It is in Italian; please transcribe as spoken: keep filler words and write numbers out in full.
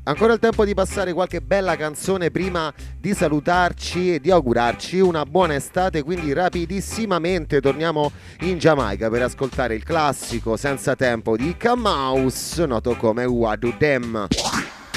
Ancora il tempo di passare qualche bella canzone prima di salutarci e di augurarci una buona estate, quindi rapidissimamente torniamo in Giamaica per ascoltare il classico Senza Tempo di K-Mouse, noto come What Do Them.